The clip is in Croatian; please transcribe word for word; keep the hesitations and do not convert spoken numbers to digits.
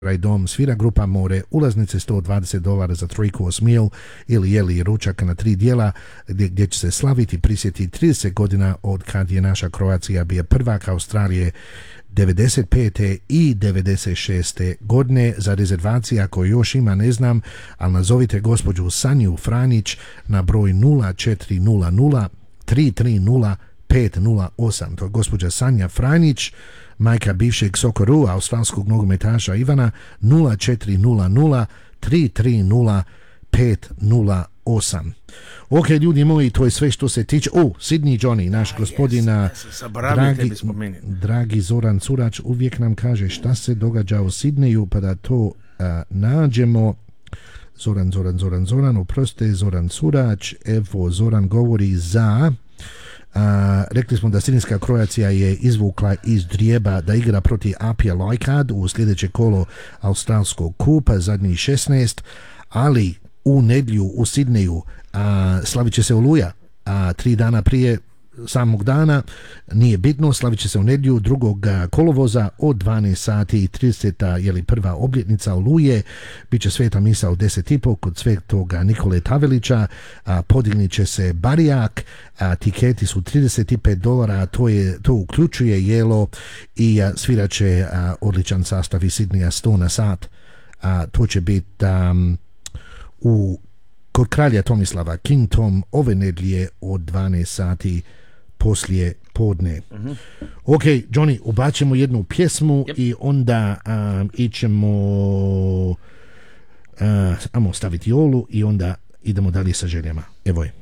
dom, svira grupa More, ulaznice sto dvadeset dolara za three course meal ili jeli ručak na tri dijela gdje, gdje će se slaviti prisjeti trideset godina od kad je naša Kroacija bio prvak Australije devedeset pete i devedeset šeste godine. Za rezervacije ako još ima ne znam, ali nazovite gospođu Sanju Franić na broj nula četiri nula nula tri tri nula pet nula osam. To je gospođa Sanja Franić, majka bivšeg Sokoru, australskog nogometaša Ivana, nula četiri nula nula tri tri nula pet nula osam. Ok, ljudi moji, to je sve što se tiče. O, Sydney Johnny, naš ah, gospodina, yes. dragi, dragi Zoran Curač, uvijek nam kaže šta se događa u Sidneju, pa da to uh, nađemo. Zoran, Zoran, Zoran, Zoran, oprostite, Zoran Curač, evo, Zoran govori za... Uh, rekli smo da Sidnejska Kroacija je izvukla iz drijeba da igra protiv Apia Lojkad u sljedeće kolo Australskog kupa, zadnjih šesnaest, ali u nedjelju u Sidneju uh, slavit će se Oluja, a tri dana prije samog dana, nije bitno, slavit će se u nedjelju drugog kolovoza od dvanaest sati i trideset, je li prva obljetnica Oluje, bit će sveta misa u deset i po kod svetoga Nikole Tavelića, a, podignit će se barijak, a, tiketi su trideset pet dolara, to, je, to uključuje jelo i a, svirat će a, odličan sastav iz Sidneja sto na sat, a, to će biti um, u kod kralja Tomislava, King Tom, ove nedjelje od dvanaest sati poslije podne. Uh-huh. Ok, Johnny, ubacimo jednu pjesmu yep. i onda um, ićemo uh, ajmo staviti Olu i onda idemo dalje sa željama. Evo je.